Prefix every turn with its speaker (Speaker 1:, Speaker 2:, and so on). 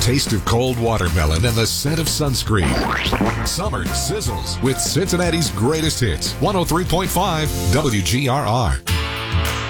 Speaker 1: taste of cold watermelon and the scent of sunscreen. Summer sizzles with Cincinnati's greatest hits. 103.5 WGRR.